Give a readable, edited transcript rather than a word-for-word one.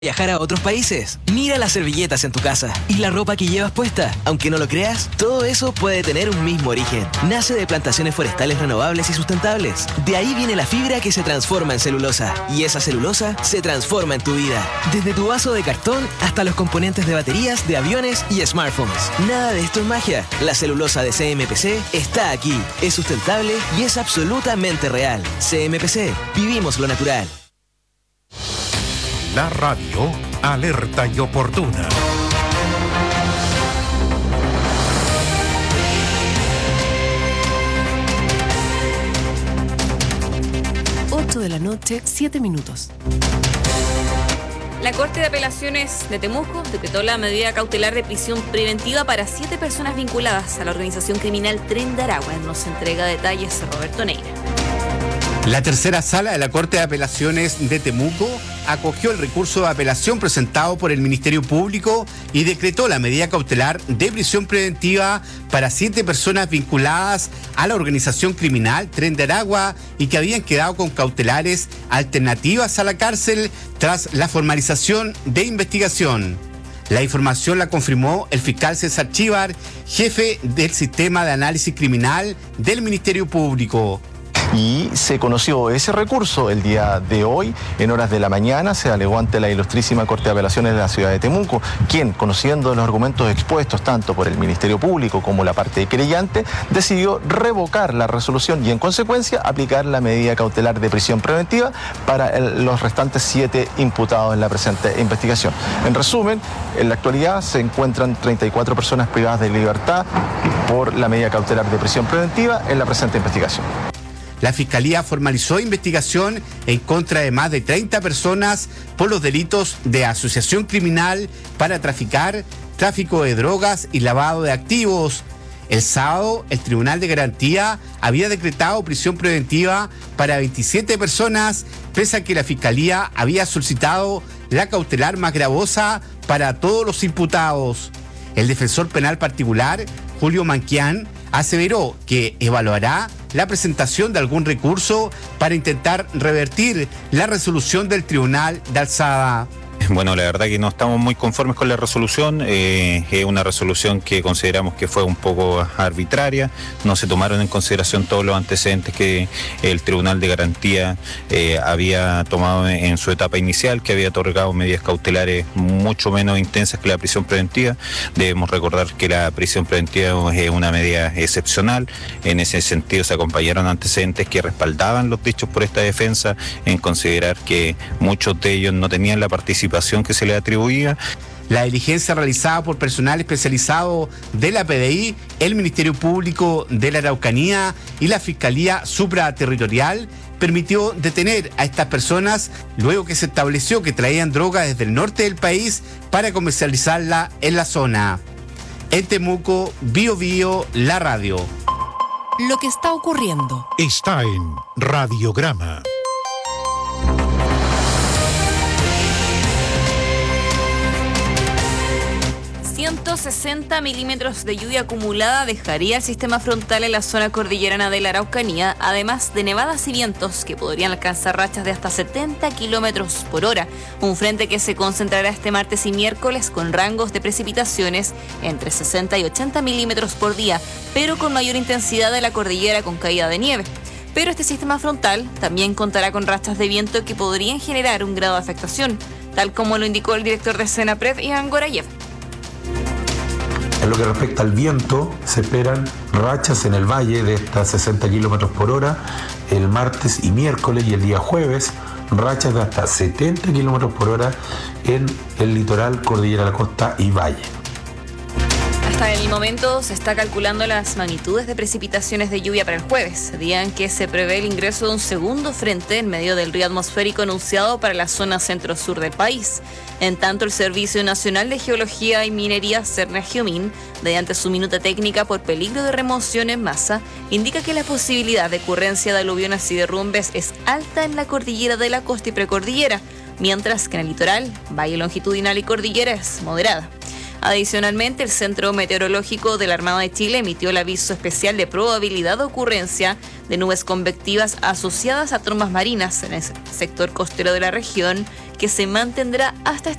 Viajar a otros países. Mira las servilletas en tu casa y la ropa que llevas puesta. Aunque no lo creas, todo eso puede tener un mismo origen. Nace de plantaciones forestales renovables y sustentables. De ahí viene la fibra que se transforma en celulosa. Y esa celulosa se transforma en tu vida. Desde tu vaso de cartón hasta los componentes de baterías, de aviones y smartphones. Nada de esto es magia. La celulosa de CMPC está aquí. Es sustentable y es absolutamente real. CMPC. Vivimos lo natural. La radio alerta y oportuna. 8 de la noche, 7 minutos. La Corte de Apelaciones de Temuco decretó la medida cautelar de prisión preventiva para 7 personas vinculadas a la organización criminal Tren de Aragua. Nos entrega detalles Roberto Neira. La tercera sala de la Corte de Apelaciones de Temuco acogió el recurso de apelación presentado por el Ministerio Público y decretó la medida cautelar de prisión preventiva para 7 personas vinculadas a la organización criminal Tren de Aragua y que habían quedado con cautelares alternativas a la cárcel tras la formalización de investigación. La información la confirmó el fiscal César Chívar, jefe del Sistema de Análisis Criminal del Ministerio Público. Y se conoció ese recurso el día de hoy, en horas de la mañana, se alegó ante la ilustrísima Corte de Apelaciones de la ciudad de Temuco, quien, conociendo los argumentos expuestos tanto por el Ministerio Público como la parte querellante, decidió revocar la resolución y, en consecuencia, aplicar la medida cautelar de prisión preventiva para los restantes 7 imputados en la presente investigación. En resumen, en la actualidad se encuentran 34 personas privadas de libertad por la medida cautelar de prisión preventiva en la presente investigación. La Fiscalía formalizó investigación en contra de más de 30 personas por los delitos de asociación criminal para traficar, tráfico de drogas y lavado de activos. El sábado, el Tribunal de Garantía había decretado prisión preventiva para 27 personas, pese a que la Fiscalía había solicitado la cautelar más gravosa para todos los imputados. El defensor penal particular, Julio Manquián, aseveró que evaluará la presentación de algún recurso para intentar revertir la resolución del Tribunal de Alzada. Bueno, la verdad que no estamos muy conformes con la resolución, es una resolución que consideramos que fue un poco arbitraria, no se tomaron en consideración todos los antecedentes que el Tribunal de Garantía había tomado en su etapa inicial, que había otorgado medidas cautelares mucho menos intensas que la prisión preventiva. Debemos recordar que la prisión preventiva es una medida excepcional, en ese sentido se acompañaron antecedentes que respaldaban los dichos por esta defensa, en considerar que muchos de ellos no tenían la participación que se le atribuía. La diligencia realizada por personal especializado de la PDI, el Ministerio Público de la Araucanía y la Fiscalía Supraterritorial permitió detener a estas personas luego que se estableció que traían droga desde el norte del país para comercializarla en la zona. En Temuco, Bio Bio, la radio. Lo que está ocurriendo Está en Radiograma. 160 milímetros de lluvia acumulada dejaría el sistema frontal en la zona cordillerana de la Araucanía, además de nevadas y vientos que podrían alcanzar rachas de hasta 70 kilómetros por hora. Un frente que se concentrará este martes y miércoles con rangos de precipitaciones entre 60 y 80 milímetros por día, pero con mayor intensidad de la cordillera con caída de nieve. Pero este sistema frontal también contará con rachas de viento que podrían generar un grado de afectación, tal como lo indicó el director de Senapred, Iván Gorayev. En lo que respecta al viento, se esperan rachas en el valle de hasta 60 kilómetros por hora el martes y miércoles, y el día jueves rachas de hasta 70 kilómetros por hora en el litoral, cordillera de la costa y valle. Hasta el momento se está calculando las magnitudes de precipitaciones de lluvia para el jueves, día en que se prevé el ingreso de un segundo frente en medio del río atmosférico anunciado para la zona centro-sur del país. En tanto, el Servicio Nacional de Geología y Minería, Cernageomin, mediante su minuta técnica por peligro de remoción en masa, indica que la posibilidad de ocurrencia de aluviones y derrumbes es alta en la cordillera de la costa y precordillera, mientras que en el litoral, valle longitudinal y cordillera es moderada. Adicionalmente, el Centro Meteorológico de la Armada de Chile emitió el aviso especial de probabilidad de ocurrencia de nubes convectivas asociadas a trombas marinas en el sector costero de la región, que se mantendrá hasta